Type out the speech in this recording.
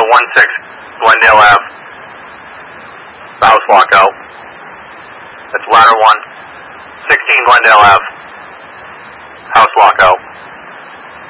to 16 Glendale Ave. House lockout. That's ladder 1. 16 Glendale Ave.